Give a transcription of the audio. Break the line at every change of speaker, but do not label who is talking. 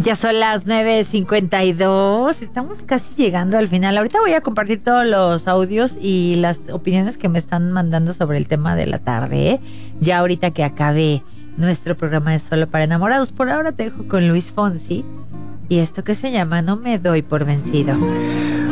Ya son las 9:52. Estamos casi llegando al final. Ahorita voy a compartir todos los audios y las opiniones que me están mandando sobre el tema de la tarde, ¿eh? Ya ahorita que acabe nuestro programa de Solo para Enamorados. Por ahora te dejo con Luis Fonsi y esto que se llama No me doy por vencido.